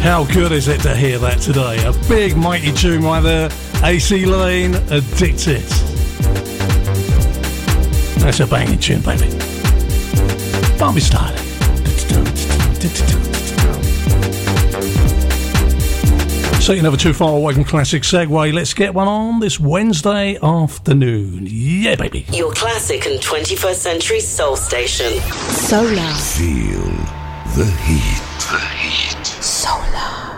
How good is it to hear that today? A big mighty tune right there. AC Lane, Addicted. That's a banging tune, baby. Barbie Styling. So you're never too far away from classic segue. Let's get one on this Wednesday afternoon. Yeah, baby. Your classic and 21st century soul station. Solar. Feel the heat. Solar.